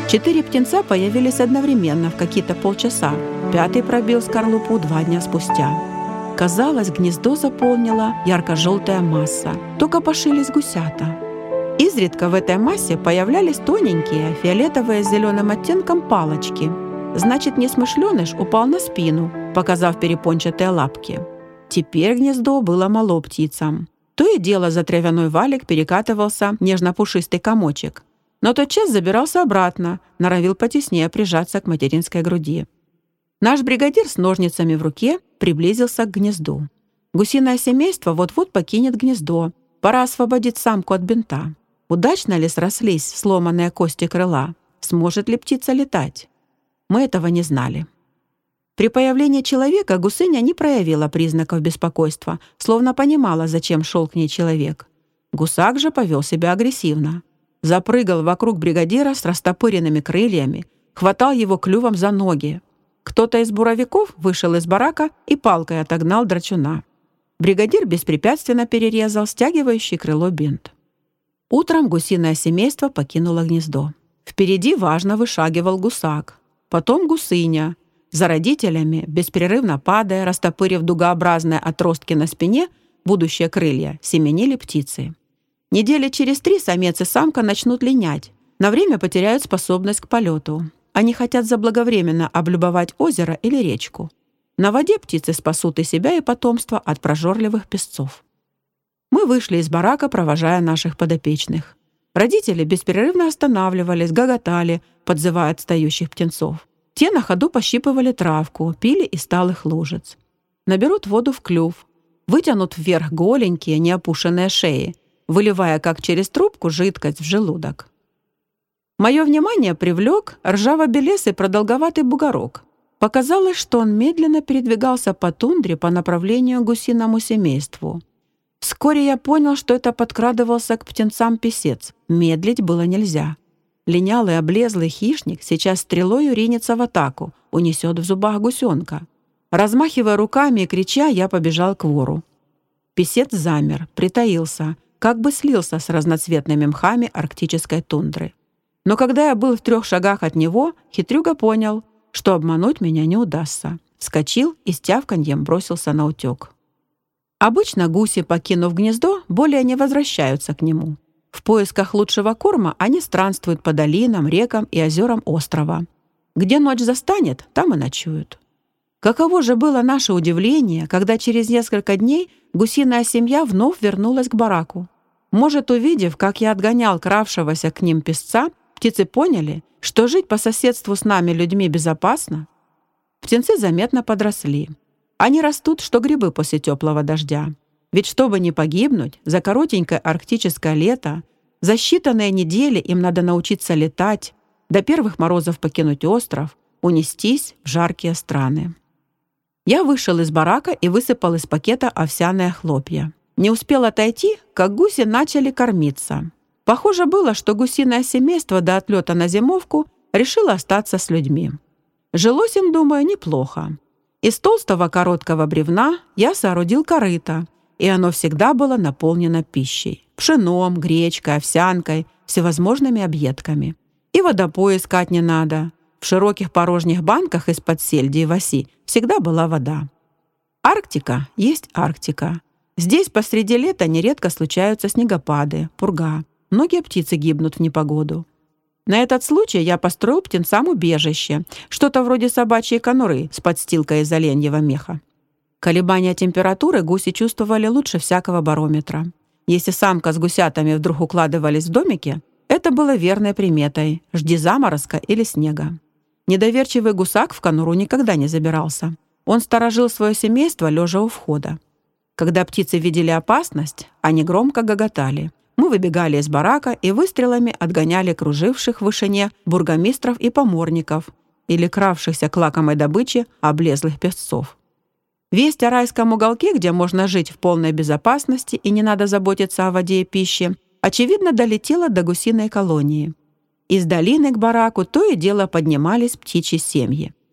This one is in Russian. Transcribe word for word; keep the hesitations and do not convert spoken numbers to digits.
Четыре птенца появились одновременно в какие-то полчаса. Пятый пробил скорлупу два дня спустя. Казалось, гнездо заполнила ярко-желтая масса. Только пошились гусята. Изредка в этой массе появлялись тоненькие, фиолетовые с зеленым оттенком палочки. Значит, несмышленыш упал на спину, показав перепончатые лапки. Теперь гнездо было мало птицам. То и дело за травяной валик перекатывался нежно-пушистый комочек. Но тотчас забирался обратно, норовил потеснее прижаться к материнской груди. Наш бригадир с ножницами в руке приблизился к гнезду. Гусиное семейство вот-вот покинет гнездо. Пора освободить самку от бинта. Удачно ли срослись сломанные кости крыла? Сможет ли птица летать? Мы этого не знали. При появлении человека гусыня не проявила признаков беспокойства, словно понимала, зачем шел к ней человек. Гусак же повел себя агрессивно. Запрыгал вокруг бригадира с растопыренными крыльями, хватал его клювом за ноги. Кто-то из буровиков вышел из барака и палкой отогнал драчуна. Бригадир беспрепятственно перерезал стягивающий крыло бинт. Утром гусиное семейство покинуло гнездо. Впереди важно вышагивал гусак. Потом гусыня. За родителями, беспрерывно падая, растопырив дугообразные отростки на спине, будущие крылья, семенили птицы. Недели через три самец и самка начнут линять. На время потеряют способность к полету. Они хотят заблаговременно облюбовать озеро или речку. На воде птицы спасут и себя, и потомство от прожорливых песцов. Мы вышли из барака, провожая наших подопечных. Родители беспрерывно останавливались, гоготали, подзывая отстающих птенцов. Те на ходу пощипывали травку, пили из сталых лужиц. Наберут воду в клюв, вытянут вверх голенькие, неопушенные шеи, выливая, как через трубку, жидкость в желудок. Мое внимание привлек ржаво-белесый продолговатый бугорок. Показалось, что он медленно передвигался по тундре по направлению к гусиному семейству. Вскоре я понял, что это подкрадывался к птенцам песец. Медлить было нельзя. Линялый облезлый хищник сейчас стрелою ринется в атаку, унесет в зубах гусенка. Размахивая руками и крича, я побежал к вору. Песец замер, притаился, как бы слился с разноцветными мхами арктической тундры. Но когда я был в трех шагах от него, хитрюга понял, что обмануть меня не удастся. Вскочил и с тявканьем бросился на утек. Обычно гуси, покинув гнездо, более не возвращаются к нему. В поисках лучшего корма они странствуют по долинам, рекам и озерам острова. Где ночь застанет, там и ночуют. Каково же было наше удивление, когда через несколько дней гусиная семья вновь вернулась к бараку. Может, увидев, как я отгонял кравшегося к ним песца, птицы поняли, что жить по соседству с нами людьми безопасно? Птенцы заметно подросли. Они растут, что грибы после теплого дождя. Ведь чтобы не погибнуть, за коротенькое арктическое лето, за считанные недели им надо научиться летать, до первых морозов покинуть остров, унестись в жаркие страны. Я вышел из барака и высыпал из пакета овсяные хлопья. Не успел отойти, как гуси начали кормиться. Похоже было, что гусиное семейство до отлета на зимовку решило остаться с людьми. Жилось им, думаю, неплохо. Из толстого короткого бревна я соорудил корыто, и оно всегда было наполнено пищей. Пшеном, гречкой, овсянкой, всевозможными объедками. И водопой искать не надо. В широких порожних банках из-под сельди и васи всегда была вода. Арктика есть Арктика. Здесь посреди лета нередко случаются снегопады, пурга. Многие птицы гибнут в непогоду. На этот случай я построил птенцам убежище, что-то вроде собачьей конуры с подстилкой из оленьего меха. Колебания температуры гуси чувствовали лучше всякого барометра. Если самка с гусятами вдруг укладывались в домике, это было верной приметой – жди заморозка или снега. Недоверчивый гусак в конуру никогда не забирался. Он сторожил свое семейство, лежа у входа. Когда птицы видели опасность, они громко гоготали. Мы выбегали из барака и выстрелами отгоняли круживших в вышине бургомистров и поморников или кравшихся к лакомой добыче облезлых песцов. Весть о райском уголке, где можно жить в полной безопасности и не надо заботиться о воде и пище, очевидно, долетела до гусиной колонии. Из долины к бараку то и дело поднимались птичьи семьи.